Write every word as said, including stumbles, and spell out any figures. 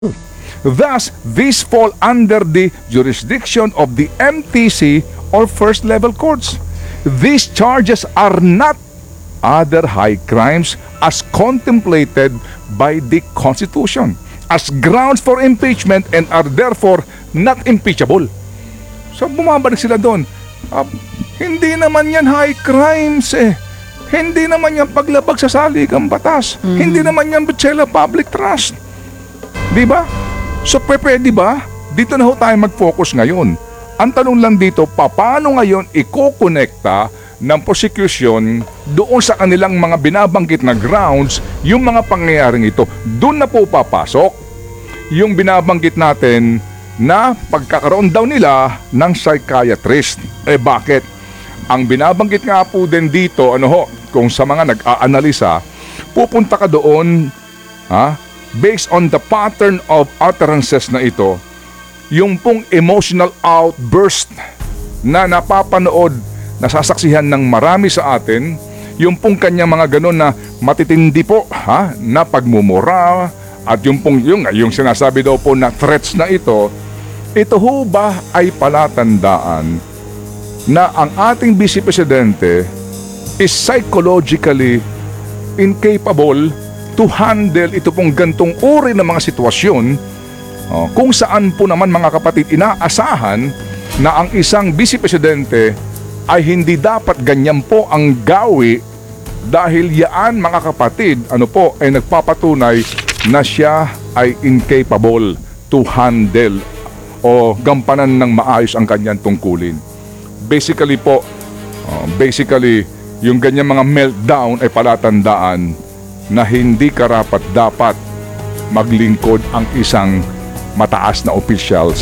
Thus, these fall under the jurisdiction of the M T C or first level courts. These charges are not other high crimes as contemplated by the Constitution as grounds for impeachment and are therefore not impeachable. So bumabalik sila doon. Uh, hindi naman yan high crimes eh. Hindi naman yan paglabag sa saligang batas. Mm-hmm. Hindi naman yan betrayal of public trust. Di ba? So pwede ba? Dito na ho tayo mag-focus ngayon. Ang tanong lang dito, paano ngayon iko-connecta ng prosecution doon sa kanilang mga binabanggit na grounds yung mga pangyayaring ito. Doon na po papasok yung binabanggit natin na pagkakaroon daw nila ng psychiatrist. Eh bakit? Ang binabanggit nga po din dito, ano ho, kung sa mga nag-aanalisa, pupunta ka doon, ha, based on the pattern of utterances na ito, yung pong emotional outburst na napapanood, nasasaksihan ng marami sa atin, yung pong kanyang mga ganon na matitindi po, ha, na pagmumura, at yung pong yung, yung sinasabi daw po na threats na ito, ito ho ba ay palatandaan na ang ating Vice Presidente is psychologically incapable to handle ito pong gantong uri ng mga sitwasyon, oh, kung saan po naman mga kapatid inaasahan na ang isang Vice Presidente ay hindi dapat ganyan po ang gawi dahil yaan mga kapatid ano po ay nagpapatunay na siya ay incapable to handle o gampanan ng maayos ang kanyang tungkulin. Basically po, oh, basically yung ganyang mga meltdown ay palatandaan na hindi karapat dapat maglingkod ang isang mataas na opisyal sa